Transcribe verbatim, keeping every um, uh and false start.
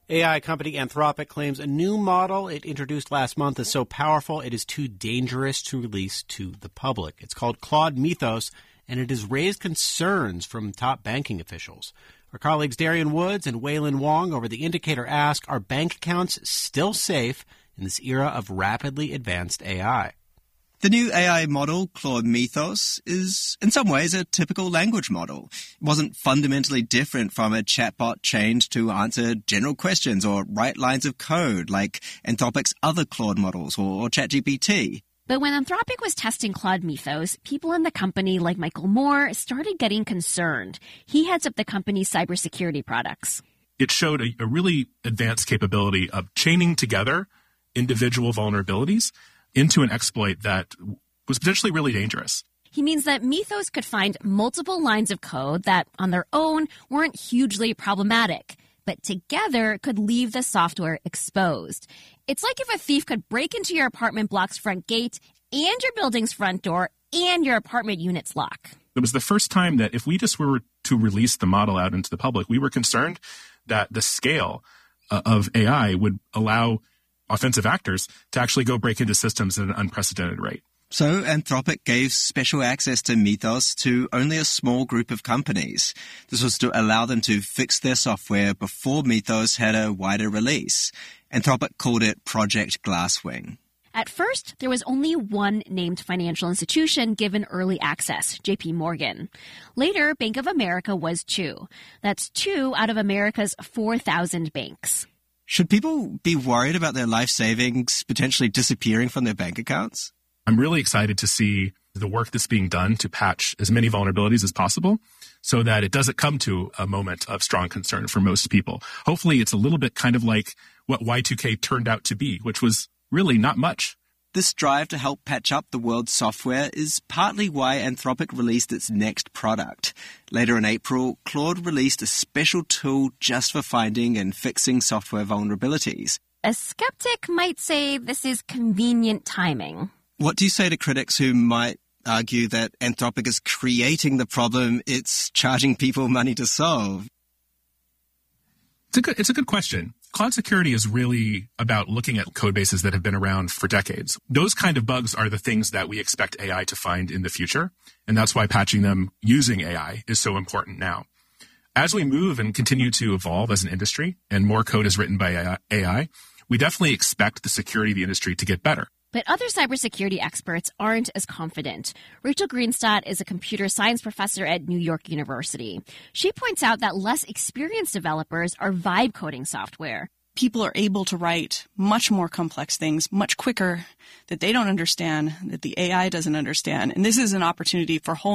A I company Anthropic claims a new model it introduced last month is so powerful it is too dangerous to release to the public. It's called Claude Mythos, and it has raised concerns from top banking officials. Our colleagues Darian Woods and Waylon Wong over The Indicator ask, are bank accounts still safe in this era of rapidly advanced A I? The new A I model, Claude Mythos, is in some ways a typical language model. It wasn't fundamentally different from a chatbot trained to answer general questions or write lines of code like Anthropic's other Claude models or ChatGPT. But when Anthropic was testing Claude Mythos, people in the company like Michael Moore started getting concerned. He heads up the company's cybersecurity products. It showed a, a really advanced capability of chaining together individual vulnerabilities into an exploit that was potentially really dangerous. He means that Mythos could find multiple lines of code that, on their own, weren't hugely problematic, but together could leave the software exposed. It's like if a thief could break into your apartment block's front gate and your building's front door and your apartment unit's lock. It was the first time that if we just were to release the model out into the public, we were concerned that the scale uh, of A I would allow offensive actors to actually go break into systems at an unprecedented rate. So Anthropic gave special access to Mythos to only a small group of companies. This was to allow them to fix their software before Mythos had a wider release. Anthropic called it Project Glasswing. At first, there was only one named financial institution given early access, J P Morgan. Later, Bank of America was too. That's two out of America's four thousand banks. Should people be worried about their life savings potentially disappearing from their bank accounts? I'm really excited to see the work that's being done to patch as many vulnerabilities as possible so that it doesn't come to a moment of strong concern for most people. Hopefully, it's a little bit kind of like what Y two K turned out to be, which was really not much. This drive to help patch up the world's software is partly why Anthropic released its next product. Later in April, Claude released a special tool just for finding and fixing software vulnerabilities. A skeptic might say this is convenient timing. What do you say to critics who might argue that Anthropic is creating the problem it's charging people money to solve? It's a good, it's a good question. Cloud security is really about looking at code bases that have been around for decades. Those kind of bugs are the things that we expect A I to find in the future, and that's why patching them using A I is so important now. As we move and continue to evolve as an industry and more code is written by A I, we definitely expect the security of the industry to get better. But other cybersecurity experts aren't as confident. Rachel Greenstadt is a computer science professor at New York University. She points out that less experienced developers are vibe coding software. People are able to write much more complex things much quicker that they don't understand, that the A I doesn't understand. And this is an opportunity for whole